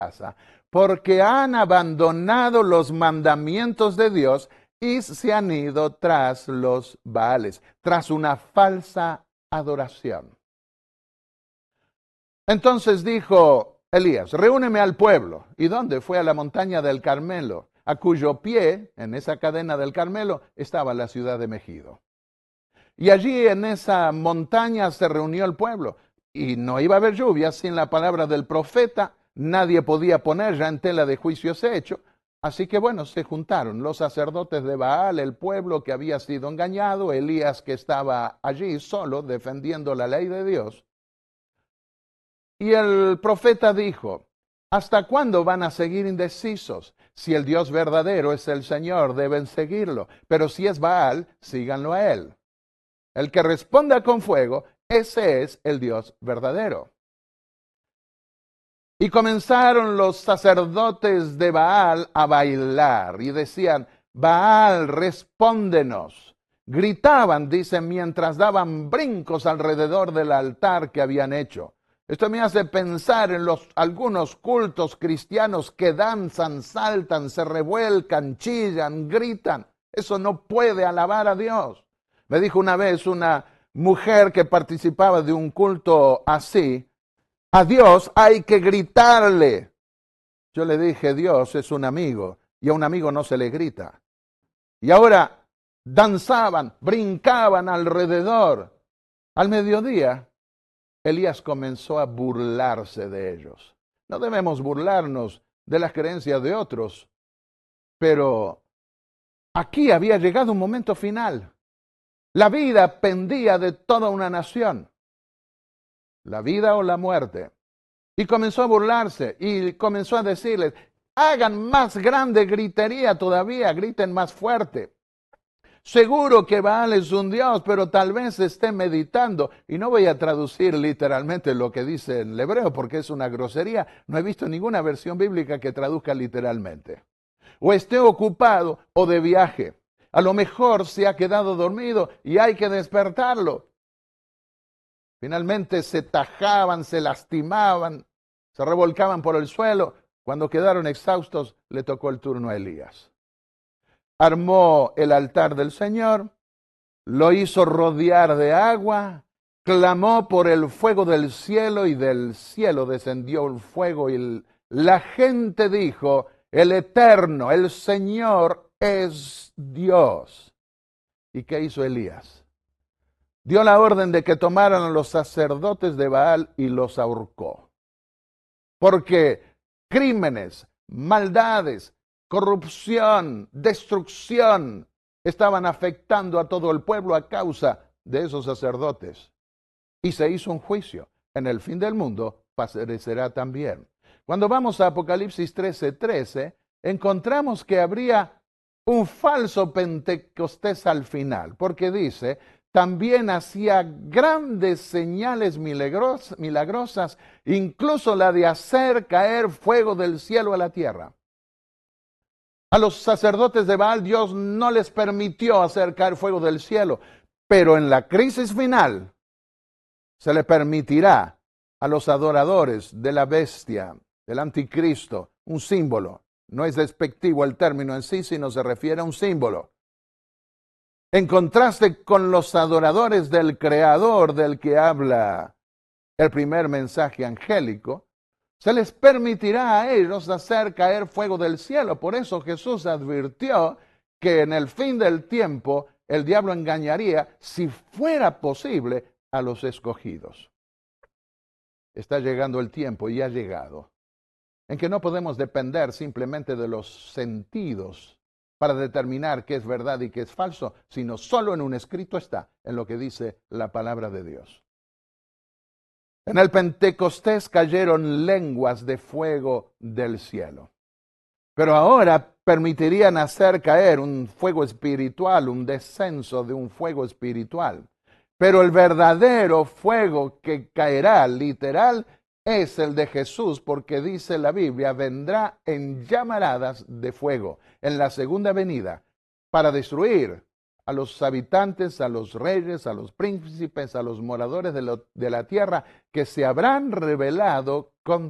casa, porque han abandonado los mandamientos de Dios y se han ido tras los Baales, tras una falsa adoración. Entonces dijo Elías, reúneme al pueblo. ¿Y dónde? Fue a la montaña del Carmelo, a cuyo pie, en esa cadena del Carmelo, estaba la ciudad de Megido. Y allí en esa montaña se reunió el pueblo. Y no iba a haber lluvia sin la palabra del profeta. Nadie podía poner ya en tela de juicio ese hecho. Así que bueno, se juntaron los sacerdotes de Baal, el pueblo que había sido engañado, Elías que estaba allí solo defendiendo la ley de Dios. Y el profeta dijo, ¿hasta cuándo van a seguir indecisos? Si el Dios verdadero es el Señor, deben seguirlo. Pero si es Baal, síganlo a él. El que responda con fuego, ese es el Dios verdadero. Y comenzaron los sacerdotes de Baal a bailar y decían, Baal, respóndenos. Gritaban, dicen, mientras daban brincos alrededor del altar que habían hecho. Esto me hace pensar en algunos cultos cristianos que danzan, saltan, se revuelcan, chillan, gritan. Eso no puede alabar a Dios. Me dijo una vez una mujer que participaba de un culto así, a Dios hay que gritarle. Yo le dije, Dios es un amigo y a un amigo no se le grita. Y ahora danzaban, brincaban alrededor. Al mediodía, Elías comenzó a burlarse de ellos. No debemos burlarnos de las creencias de otros, pero aquí había llegado un momento final. La vida pendía de toda una nación. La vida o la muerte. Y comenzó a burlarse y comenzó a decirles, hagan más grande gritería todavía, griten más fuerte. Seguro que Baal es un dios, pero tal vez esté meditando. Y no voy a traducir literalmente lo que dice en hebreo porque es una grosería. No he visto ninguna versión bíblica que traduzca literalmente. O esté ocupado o de viaje. A lo mejor se ha quedado dormido y hay que despertarlo. Finalmente se tajaban, se lastimaban, se revolcaban por el suelo. Cuando quedaron exhaustos, le tocó el turno a Elías. Armó el altar del Señor, lo hizo rodear de agua, clamó por el fuego del cielo y del cielo descendió el fuego y la gente dijo, el Eterno, el Señor es Dios. ¿Y qué hizo Elías? Dio la orden de que tomaran a los sacerdotes de Baal y los ahorcó. Porque crímenes, maldades, corrupción, destrucción estaban afectando a todo el pueblo a causa de esos sacerdotes. Y se hizo un juicio. En el fin del mundo parecerá también. Cuando vamos a Apocalipsis 13:13, encontramos que habría un falso Pentecostés al final, porque dice, también hacía grandes señales milagrosas, incluso la de hacer caer fuego del cielo a la tierra. A los sacerdotes de Baal Dios no les permitió hacer caer fuego del cielo, pero en la crisis final se le permitirá a los adoradores de la bestia, del anticristo, un símbolo. No es despectivo el término en sí, sino se refiere a un símbolo. En contraste con los adoradores del Creador del que habla el primer mensaje angélico, se les permitirá a ellos hacer caer fuego del cielo. Por eso Jesús advirtió que en el fin del tiempo el diablo engañaría, si fuera posible, a los escogidos. Está llegando el tiempo y ha llegado, en que no podemos depender simplemente de los sentidos para determinar qué es verdad y qué es falso, sino solo en un escrito está, en lo que dice la palabra de Dios. En el Pentecostés cayeron lenguas de fuego del cielo. Pero ahora permitirían hacer caer un fuego espiritual, un descenso de un fuego espiritual. Pero el verdadero fuego que caerá literal es el de Jesús, porque dice la Biblia, vendrá en llamaradas de fuego en la segunda venida para destruir a los habitantes, a los reyes, a los príncipes, a los moradores de la tierra que se habrán rebelado contra